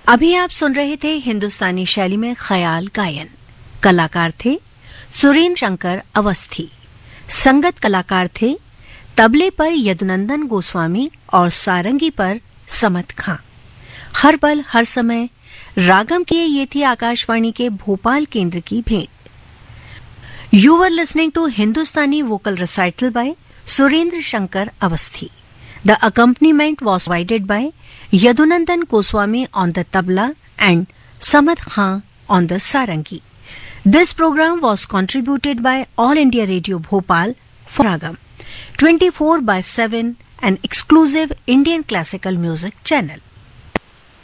अभी आप सुन रहे थे हिंदुस्तानी शैली में ख्याल गायन। कलाकार थे सुरेंद्र शंकर अवस्थी। संगत कलाकार थे तबले पर यदुनंदन गोस्वामी और सारंगी पर समत खां। हर पल हर समय रागम किए ये थी आकाशवाणी के भोपाल केंद्र की भेंट। You were listening to Hindustani vocal recital by Surendra Shankar Avasthi. The accompaniment was provided by Yadunandan Goswami on the tabla and Samad Khan on the sarangi. This program was contributed by All India Radio Bhopal for Ragam 24/7, an exclusive Indian classical music channel.